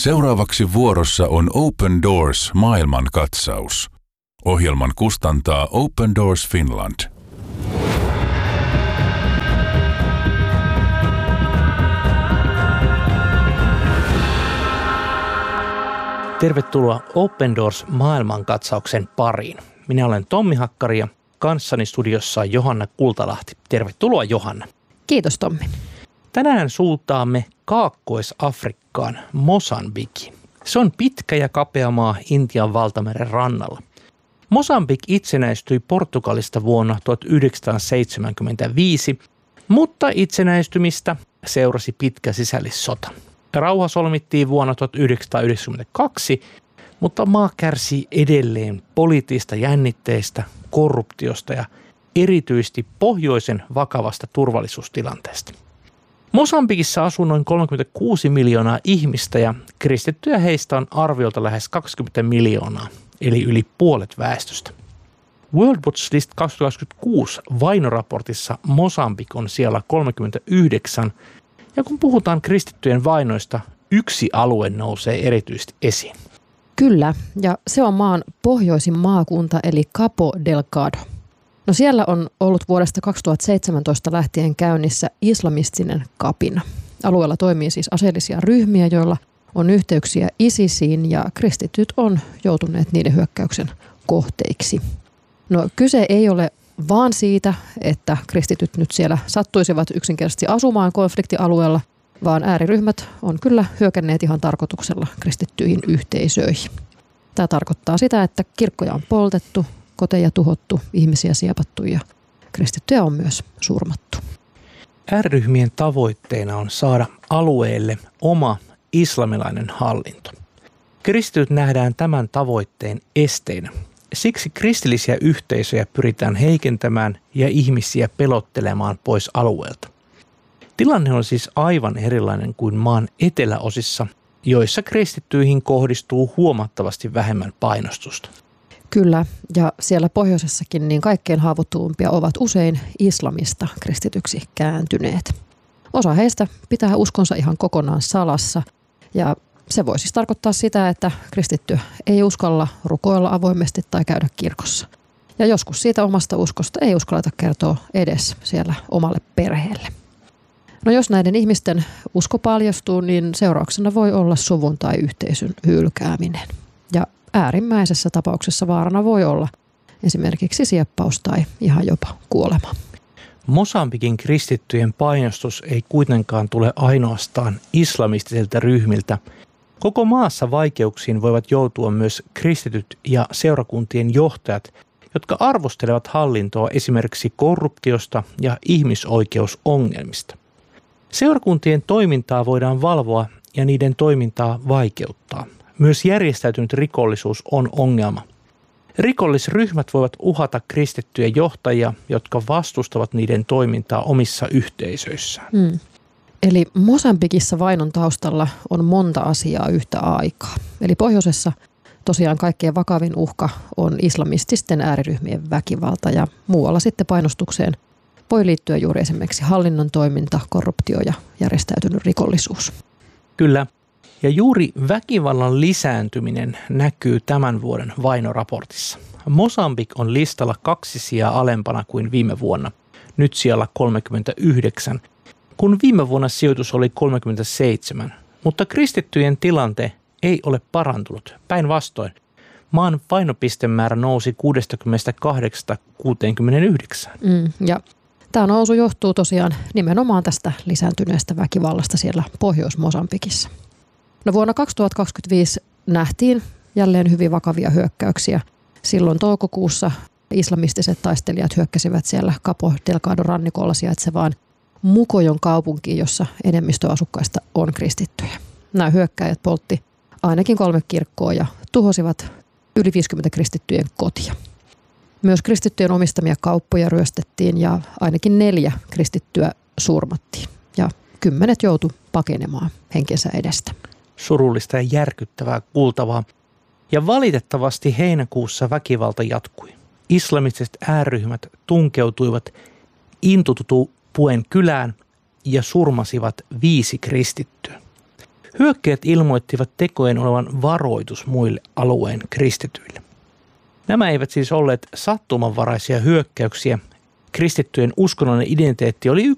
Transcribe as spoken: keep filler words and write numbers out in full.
Seuraavaksi vuorossa on Open Doors maailmankatsaus. Ohjelman kustantaa Open Doors Finland. Tervetuloa Open Doors maailmankatsauksen pariin. Minä olen Tommi Hakkari ja kanssani studiossa on Johanna Kultalahti. Tervetuloa Johanna. Kiitos Tommi. Tänään suuntaamme Kaakkois-Afrikkaan, Mosambikiin. Se on pitkä ja kapea maa Intian valtameren rannalla. Mosambik itsenäistyi Portugalista vuonna tuhatyhdeksänsataaseitsemänkymmentäviisi, mutta itsenäistymistä seurasi pitkä sisällissota. Rauha solmittiin vuonna tuhatyhdeksänsataayhdeksänkymmentäkaksi, mutta maa kärsii edelleen poliittisista jännitteistä, korruptiosta ja erityisesti pohjoisen vakavasta turvallisuustilanteesta. Mosambikissa asuu noin kolmekymmentäkuusi miljoonaa ihmistä ja kristittyjä heistä on arviolta lähes kaksikymmentä miljoonaa, eli yli puolet väestöstä. World Watch List kaksituhattakaksikymmentäkuusi vainoraportissa Mosambik on siellä kolmekymmentäyhdeksän, ja kun puhutaan kristittyjen vainoista, yksi alue nousee erityisesti esiin. Kyllä, ja se on maan pohjoisin maakunta eli Cabo Delgado. No siellä on ollut vuodesta kaksituhattaseitsemäntoista lähtien käynnissä islamistinen kapina. Alueella toimii siis aseellisia ryhmiä, joilla on yhteyksiä ISISiin ja kristityt on joutuneet niiden hyökkäyksen kohteiksi. No kyse ei ole vaan siitä, että kristityt nyt siellä sattuisivat yksinkertaisesti asumaan konfliktialueella, vaan ääriryhmät on kyllä hyökänneet ihan tarkoituksella kristittyihin yhteisöihin. Tämä tarkoittaa sitä, että kirkkoja on poltettu, koteja tuhottu, ihmisiä siepattu ja kristittyjä on myös surmattu. Ääriryhmien tavoitteena on saada alueelle oma islamilainen hallinto. Kristityt nähdään tämän tavoitteen esteinä. Siksi kristillisiä yhteisöjä pyritään heikentämään ja ihmisiä pelottelemaan pois alueelta. Tilanne on siis aivan erilainen kuin maan eteläosissa, joissa kristittyihin kohdistuu huomattavasti vähemmän painostusta. Kyllä, ja siellä pohjoisessakin niin kaikkein haavoittuvimpia ovat usein islamista kristityksi kääntyneet. Osa heistä pitää uskonsa ihan kokonaan salassa, ja se voi siis tarkoittaa sitä, että kristitty ei uskalla rukoilla avoimesti tai käydä kirkossa. Ja joskus siitä omasta uskosta ei uskalleta kertoa edes siellä omalle perheelle. No jos näiden ihmisten usko paljastuu, niin seurauksena voi olla suvun tai yhteisön hylkääminen. Ja äärimmäisessä tapauksessa vaarana voi olla esimerkiksi sieppaus tai ihan jopa kuolema. Mosambikin kristittyjen painostus ei kuitenkaan tule ainoastaan islamistisilta ryhmiltä. Koko maassa vaikeuksiin voivat joutua myös kristityt ja seurakuntien johtajat, jotka arvostelevat hallintoa esimerkiksi korruptiosta ja ihmisoikeusongelmista. Seurakuntien toimintaa voidaan valvoa ja niiden toimintaa vaikeuttaa. Myös järjestäytynyt rikollisuus on ongelma. Rikollisryhmät voivat uhata kristittyjä johtajia, jotka vastustavat niiden toimintaa omissa yhteisöissään. Hmm. Eli Mosambikissa vainon taustalla on monta asiaa yhtä aikaa. Eli pohjoisessa tosiaan kaikkein vakavin uhka on islamististen ääriryhmien väkivalta ja muualla sitten painostukseen voi liittyä juuri esimerkiksi hallinnon toiminta, korruptio ja järjestäytynyt rikollisuus. Kyllä. Ja juuri väkivallan lisääntyminen näkyy tämän vuoden vainoraportissa. Mosambik on listalla kaksi sijaa alempana kuin viime vuonna, nyt sijalla kolmekymmentäyhdeksän, kun viime vuonna sijoitus oli kolmekymmentäseitsemän. Mutta kristittyjen tilante ei ole parantunut, päinvastoin. Maan painopistemäärä nousi kuusikymmentäkahdeksan kuuteenkymmeneenyhdeksään. Mm, ja tämä nousu johtuu tosiaan nimenomaan tästä lisääntyneestä väkivallasta siellä Pohjois-Mosambikissa. No vuonna kaksituhattakaksikymmentäviisi nähtiin jälleen hyvin vakavia hyökkäyksiä. Silloin toukokuussa islamistiset taistelijat hyökkäsivät siellä Cabo Delgadon rannikolla sijaitsevaan Mukojon kaupunkiin, jossa enemmistö asukkaista on kristittyjä. Nämä hyökkäjät poltti ainakin kolme kirkkoa ja tuhosivat yli viisikymmentä kristittyjen kotia. Myös kristittyjen omistamia kauppoja ryöstettiin ja ainakin neljä kristittyä surmattiin ja kymmenet joutu pakenemaan henkensä edestä. Surullista ja järkyttävää kuultavaa. Ja valitettavasti heinäkuussa väkivalta jatkui. Islamistiset ääryhmät tunkeutuivat Intutupuen kylään ja surmasivat viisi kristittyä. Hyökkäjät ilmoittivat tekojen olevan varoitus muille alueen kristityille. Nämä eivät siis olleet sattumanvaraisia hyökkäyksiä. Kristittyjen uskonnollinen identiteetti oli